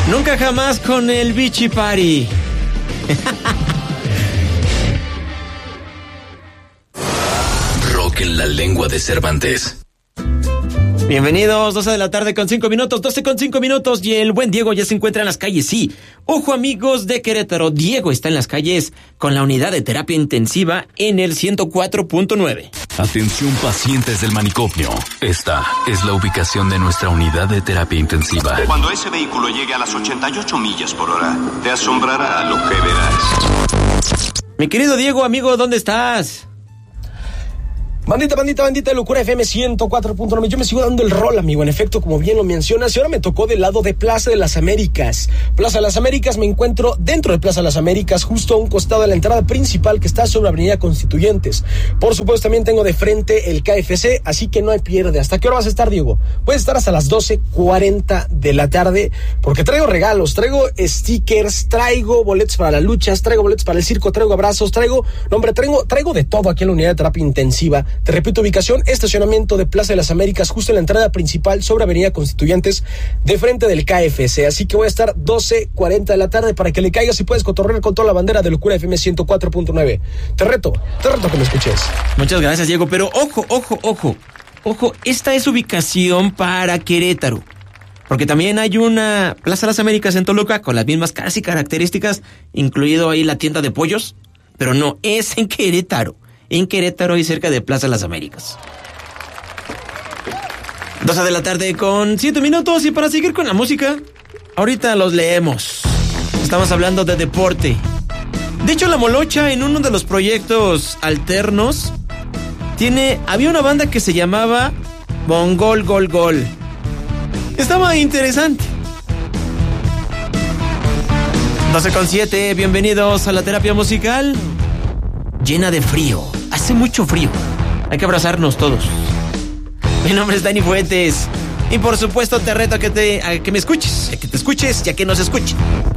Nunca jamás con el Bichi Party. Rock en la lengua de Cervantes. Bienvenidos, 12 de la tarde con 5 minutos, 12 con 5 minutos, y el buen Diego ya se encuentra en las calles, sí. Ojo, amigos de Querétaro, Diego está en las calles con la unidad de terapia intensiva en el 104.9. Atención, pacientes del manicomio. Esta es la ubicación de nuestra unidad de terapia intensiva. Cuando ese vehículo llegue a las 88 millas por hora, te asombrará lo que verás. Mi querido Diego, amigo, ¿dónde estás? Bandita, Locura FM 104.9. Yo me sigo dando el rol, amigo, en efecto, como bien lo mencionas. Y ahora me tocó del lado de Plaza de las Américas. Plaza de las Américas, me encuentro dentro de Plaza de las Américas, justo a un costado de la entrada principal que está sobre Avenida Constituyentes. Por supuesto, también tengo de frente el KFC, así que no hay pierde. ¿Hasta qué hora vas a estar, Diego? Puedes estar hasta las 12:40 de la tarde, porque traigo regalos, traigo stickers, traigo boletos para las luchas, traigo boletos para el circo, traigo abrazos, traigo de todo aquí en la unidad de terapia intensiva. Te repito, ubicación, estacionamiento de Plaza de las Américas, justo en la entrada principal sobre Avenida Constituyentes, de frente del KFC. Así que voy a estar 12:40 de la tarde para que le caigas y puedes cotorrear con toda la bandera de Locura FM 104.9. Te reto que me escuches. Muchas gracias, Diego, pero ojo, esta es ubicación para Querétaro. Porque también hay una Plaza de las Américas en Toluca con las mismas casi características, incluido ahí la tienda de pollos, pero no, es en Querétaro. En Querétaro y cerca de Plaza de las Américas. 12 de la tarde con 7 minutos, y para seguir con la música, ahorita los leemos. Estamos hablando de deporte. De hecho, La Molocha, en uno de los proyectos alternos, había una banda que se llamaba Bongol Gol Gol. Estaba interesante. 12 con 7, bienvenidos a la terapia musical. Llena de frío, hace mucho frío, hay que abrazarnos todos. Mi nombre es Dani Fuentes y por supuesto te reto a que me escuches, a que te escuches y a que nos escuchen.